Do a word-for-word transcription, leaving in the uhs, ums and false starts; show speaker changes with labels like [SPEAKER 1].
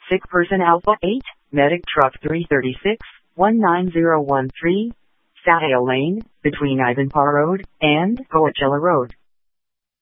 [SPEAKER 1] Sick person Alpha eight, Medic Truck three thirty-six, one nine zero one three, Sahale Lane, between Ivanpah Road and Coachella Road.